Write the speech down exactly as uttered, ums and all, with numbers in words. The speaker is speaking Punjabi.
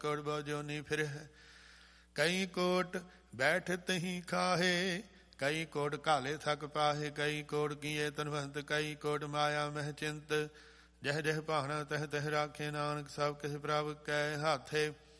ਕੋਟ ਬਹੁ ਜੋਨੀ ਫਿਰ ਹੈ। ਕਈ ਕੋਟ ਬੈਠ ਤਹੀਂ ਖਾਹੇ, ਕਈ ਕੋਟ ਘਾਲੇ ਥਕ ਪਾਹੇ, ਕਈ ਕੋਟ ਕੀਏ ਤਨਵੰਤ, ਕਈ ਕੋਟ ਮਾਇਆ ਮਹਿ ਚਿੰਤ। ਜਹ ਜਹ ਭਾਣਾ ਤਹ ਤਹ ਰਾਖੇ, ਨਾਨਕ ਸਭ ਕਿਸ ਪ੍ਰਭ ਕੈ ਹਾਥੇ।